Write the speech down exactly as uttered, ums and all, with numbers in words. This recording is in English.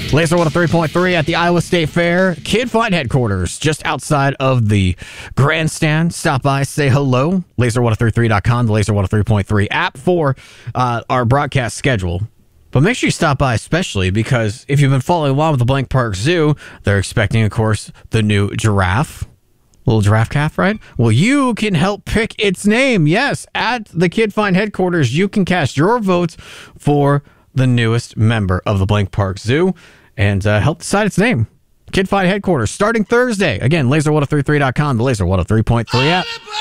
Laser one oh three point three at the Iowa State Fair. Kid Fight headquarters just outside of the grandstand. Stop by, say hello. laser ten thirty-three dot com, the Laser one oh three point three app for uh, our broadcast schedule. But make sure you stop by especially because if you've been following along with the Blank Park Zoo, they're expecting, of course, the new giraffe. Little giraffe calf, right? Well, you can help pick its name. Yes, at the Kid Find headquarters, you can cast your votes for the newest member of the Blank Park Zoo and uh, help decide its name. Kid Find headquarters starting Thursday. Again, laser ten thirty-three dot com, the Laser one oh three point three app.